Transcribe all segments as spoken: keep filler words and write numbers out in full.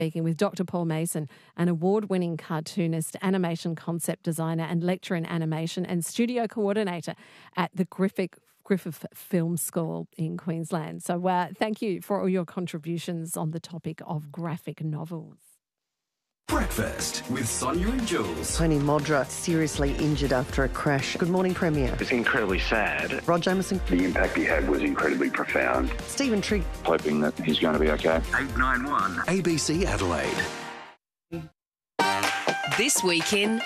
Speaking with Doctor Paul Mason, an award-winning cartoonist, animation concept designer and lecturer in animation and studio coordinator at the Griffith, Griffith Film School in Queensland. So uh, thank you for all your contributions on the topic of graphic novels. Breakfast with Sonia and Jules. Tony Modra seriously injured after a crash. Good morning, Premier. It's incredibly sad. Rod Jameson. The impact he had was incredibly profound. Stephen Trigg. Hoping that he's going to be okay. eight nine one A B C Adelaide. This week in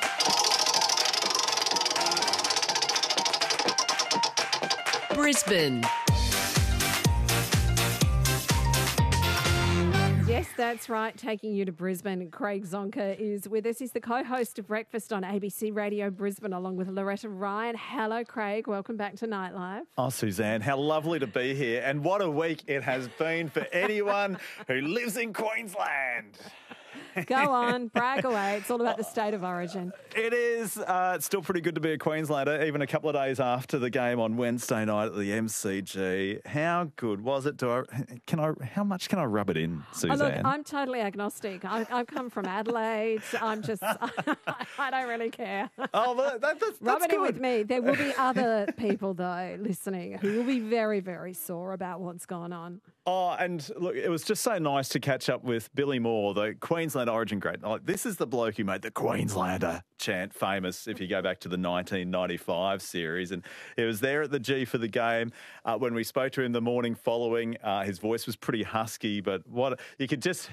Brisbane. Yes, that's right. Taking you to Brisbane, Craig Zonka is with us. He's the co-host of Breakfast on A B C Radio Brisbane, along with Loretta Ryan. Hello, Craig. Welcome back to Nightlife. Oh, Suzanne, how lovely to be here. And what a week it has been for anyone who lives in Queensland. Go on, brag away. It's all about the state of origin. It is. Uh, it's still pretty good to be a Queenslander, even a couple of days after the game on Wednesday night at the M C G. How good was it? Do I, can I? How much can I rub it in, Suzanne? Oh, look, I'm totally agnostic. I, I've come from Adelaide. I'm just, I don't really care. Oh, that, that, that's, Rub that's it in good. with me. There will be other people, though, listening who will be very, very sore about what's gone on. Oh, and look, it was just so nice to catch up with Billy Moore, the Queensland Origin great. Like, this is the bloke who made the Queenslander chant famous if you go back to the nineteen ninety-five series. And he was there at the G for the game. Uh, when we spoke to him the morning following, uh, his voice was pretty husky, but what you could just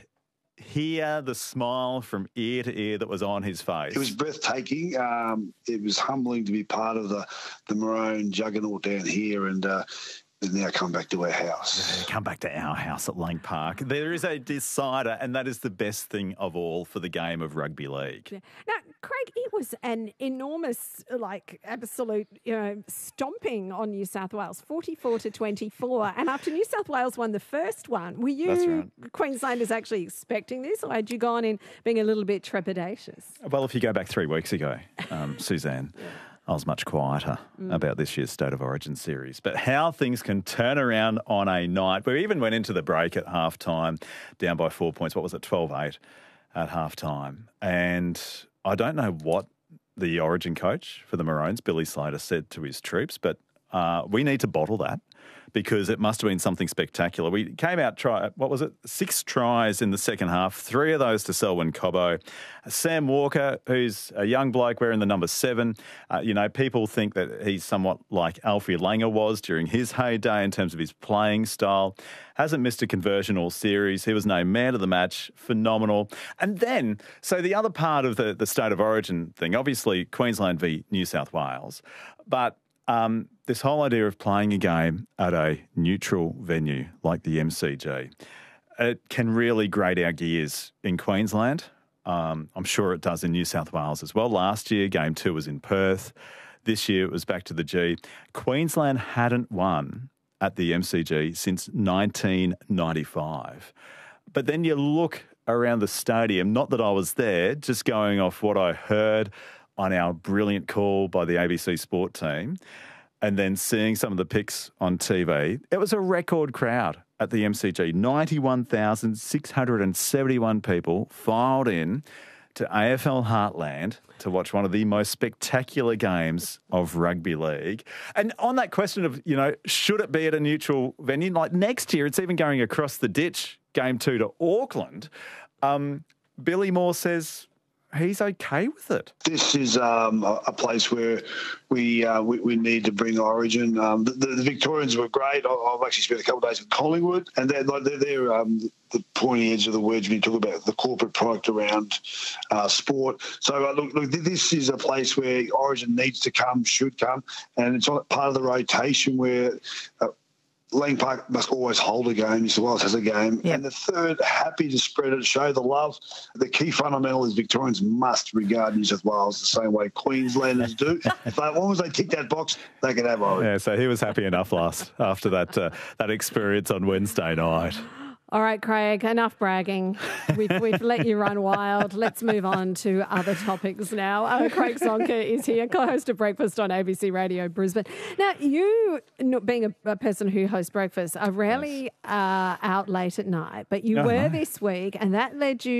hear the smile from ear to ear that was on his face. It was breathtaking. Um, it was humbling to be part of the, the Maroon juggernaut down here, and uh, and now come back to our house. Yeah, come back to our house at Lang Park. There is a decider, and that is the best thing of all for the game of rugby league. Yeah. Now, Craig, it was an enormous, like, absolute, you know, stomping on New South Wales, forty-four to twenty-four. And after New South Wales won the first one, were you That's right. Queenslanders actually expecting this, or had you gone in being a little bit trepidatious? Well, if you go back three weeks ago, um, Suzanne, yeah. I was much quieter mm. about this year's State of Origin series. But how things can turn around on a night. We even went into the break at halftime, down by four points. What was it, twelve eight at halftime? And I don't know what the Origin coach for the Maroons, Billy Slater, said to his troops, but uh, we need to bottle that, because it must have been something spectacular. We came out, try, what was it, six tries in the second half, three of those to Selwyn Cobbo. Sam Walker, who's a young bloke wearing the number seven, uh, you know, people think that he's somewhat like Alfie Langer was during his heyday in terms of his playing style. Hasn't missed a conversion all series. He was named man of the match. Phenomenal. And then, so the other part of the, the State of Origin thing, obviously Queensland v New South Wales, but Um, this whole idea of playing a game at a neutral venue like the M C G, it can really grate our gears in Queensland. Um, I'm sure it does in New South Wales as well. Last year, game two was in Perth. This year, it was back to the G. Queensland hadn't won at the M C G since nineteen ninety-five. But then you look around the stadium, not that I was there, just going off what I heard on our brilliant call by the A B C Sport team, and then seeing some of the pics on T V, it was a record crowd at the M C G. ninety-one thousand six hundred seventy-one people filed in to A F L Heartland to watch one of the most spectacular games of rugby league. And on that question of, you know, should it be at a neutral venue? Like next year, it's even going across the ditch, game two to Auckland. Um, Billy Moore says he's okay with it. This is um, a, a place where we, uh, we we need to bring Origin. Um, the, the Victorians were great. I, I've actually spent a couple of days in Collingwood, and they're, they're, they're um, the pointy edge of the words when you talk about the corporate product around uh, sport. So uh, look, look, this is a place where Origin needs to come, should come, and it's part of the rotation where Uh, Lang Park must always hold a game. New South Wales has a game. Yep. And the third, happy to spread it, show the love. The key fundamental is Victorians must regard New South Wales the same way Queenslanders do. But as long as they tick that box, they can have Origin. Yeah, so he was happy enough last after that uh, that experience on Wednesday night. All right, Craig, enough bragging. We've, we've let you run wild. Let's move on to other topics now. Uh, Craig Zonker is here, co-host of Breakfast on A B C Radio Brisbane. Now, you, being a, a person who hosts breakfast, are rarely uh, out late at night, but you Oh, were no. this week, and that led you